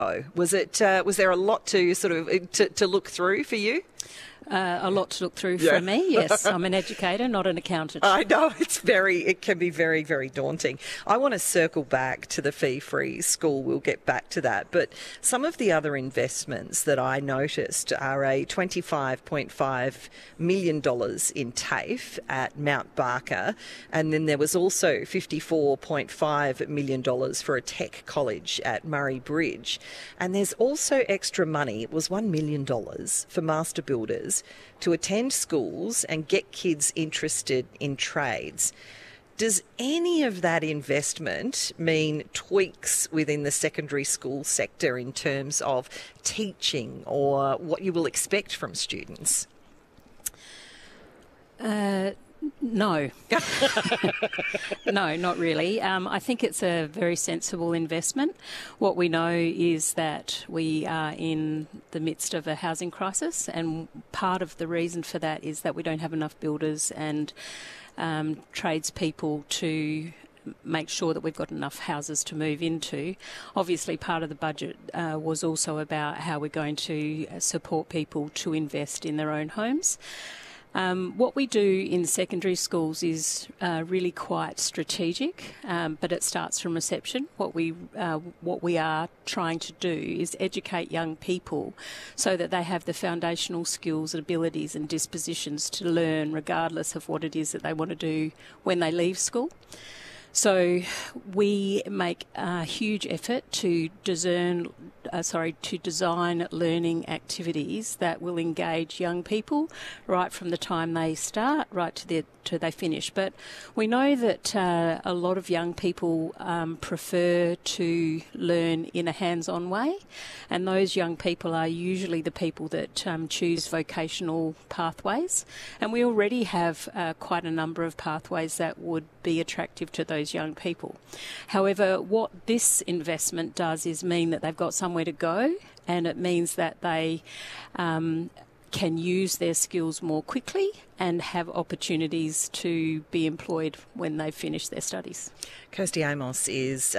Was there a lot to sort of to look through for you? A lot to look through for me, yes. I'm an educator, not an accountant. I know, it can be very, very daunting. I want to circle back to the fee-free school. We'll get back to that. But some of the other investments that I noticed are a $25.5 million in TAFE at Mount Barker. And then there was also $54.5 million for a tech college at Murray Bridge. And there's also extra money. It was $1 million for master builders to attend schools and get kids interested in trades. Does any of that investment mean tweaks within the secondary school sector in terms of teaching or what you will expect from students? No. No, not really. I think it's a very sensible investment. What we know is that we are in the midst of a housing crisis, and part of the reason for that is that we don't have enough builders and tradespeople to make sure that we've got enough houses to move into. Obviously, part of the budget was also about how we're going to support people to invest in their own homes. What we do in secondary schools is really quite strategic, but it starts from reception. What we are trying to do is educate young people so that they have the foundational skills and abilities and dispositions to learn regardless of what it is that they want to do when they leave school. So we make a huge effort to design learning activities that will engage young people right from the time they start right to they finish. But we know that a lot of young people prefer to learn in a hands-on way, and those young people are usually the people that choose vocational pathways. And we already have quite a number of pathways that would be attractive to those young people. However, what this investment does is mean that they've got somewhere to go, and it means that they can use their skills more quickly and have opportunities to be employed when they finish their studies. Kirsty Amos is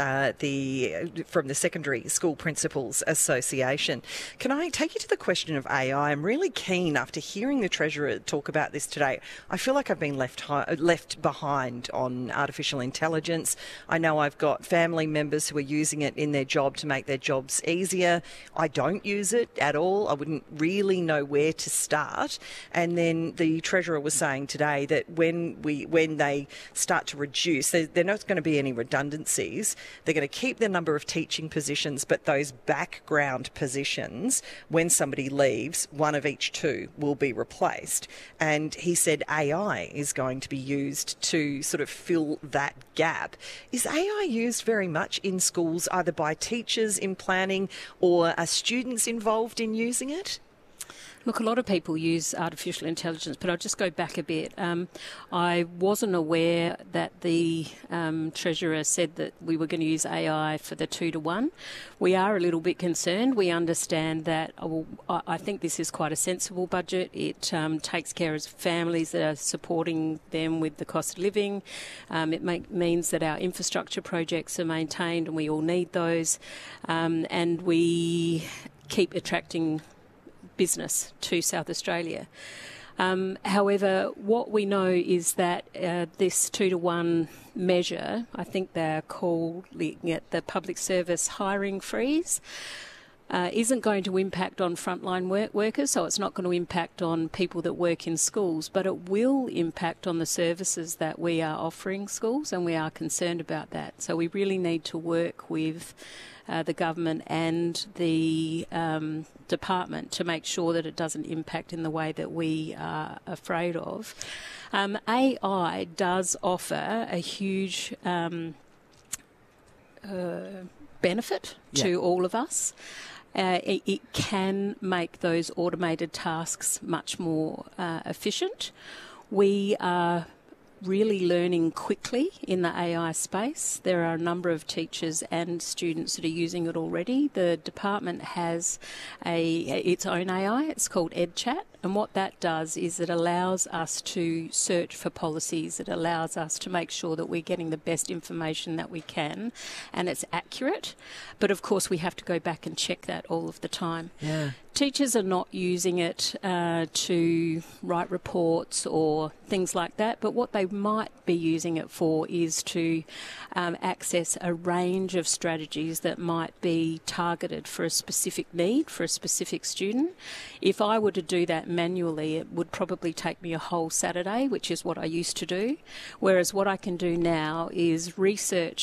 from the Secondary School Principals Association. Can I take you to the question of AI? I'm really keen, after hearing the Treasurer talk about this today. I feel like I've been left behind on artificial intelligence. I know I've got family members who are using it in their job to make their jobs easier. I don't use it at all. I wouldn't really know where to start. And then the Treasurer was saying today that when they start to reduce, they're not going to be any redundancies. They're going to keep the number of teaching positions, but those background positions, when somebody leaves, one of each two will be replaced. And he said AI is going to be used to sort of fill that gap. Is AI used very much in schools, either by teachers in planning, or are students involved in using it? Look, a lot of people use artificial intelligence, but I'll just go back a bit. I wasn't aware that the Treasurer said that we were going to use AI for the 2-to-1. We are a little bit concerned. We understand that, I think this is quite a sensible budget. It takes care of families that are supporting them with the cost of living. It means that our infrastructure projects are maintained, and we all need those. And we keep attracting business to South Australia. However, what we know is that this 2-to-1 measure, I think they're calling it the public service hiring freeze, isn't going to impact on frontline workers, so it's not going to impact on people that work in schools, but it will impact on the services that we are offering schools, and we are concerned about that. So we really need to work with the government and the department to make sure that it doesn't impact in the way that we are afraid of. AI does offer a huge benefit to all of us. It can make those automated tasks much more efficient. We are really learning quickly in the AI space. There are a number of teachers and students that are using it already. The department has its own AI. It's called EdChat. And what that does is it allows us to search for policies. It allows us to make sure that we're getting the best information that we can and it's accurate. But of course, we have to go back and check that all of the time. Yeah. Teachers are not using it to write reports or things like that, but what they might be using it for is to access a range of strategies that might be targeted for a specific need, for a specific student. If I were to do that manually, it would probably take me a whole Saturday, which is what I used to do, whereas what I can do now is research